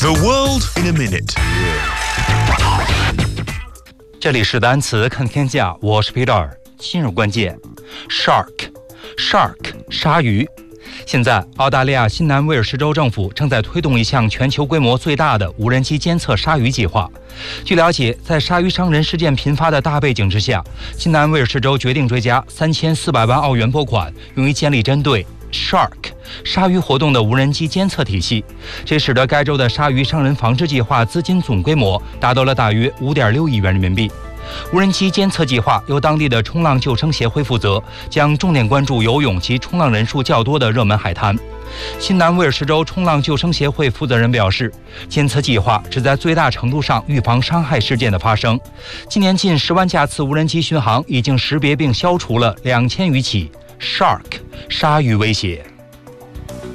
The world in a minute。 这里是单词看天下，我是 Peter。今日关键 Shark 鲨鱼。现在，澳大利亚新南威尔士州政府正在推动一项全球规模最大的无人机监测鲨鱼计划。据了解，在鲨鱼伤人事件频发的大背景之下，新南威尔士州决定追加3400万澳元拨款，用于建立针对 Shark 鲨鱼活动的无人机监测体系，这使得该州的鲨鱼伤人防治计划资金总规模达到了大约5.6亿元人民币。无人机监测计划由当地的冲浪救生协会负责，将重点关注游泳及冲浪人数较多的热门海滩。新南威尔士州冲浪救生协会负责人表示，监测计划旨在最大程度上预防伤害事件的发生。今年近10万架次无人机巡航已经识别并消除了2000余起 Shark 鲨鱼威胁。